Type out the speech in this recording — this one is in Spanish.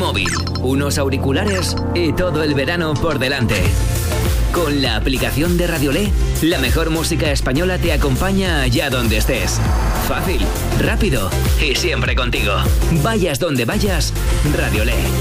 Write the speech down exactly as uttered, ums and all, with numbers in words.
móvil, unos auriculares y todo el verano por delante. Con la aplicación de Radiolé, la mejor música española te acompaña allá donde estés. Fácil, rápido y siempre contigo. Vayas donde vayas, Radiolé.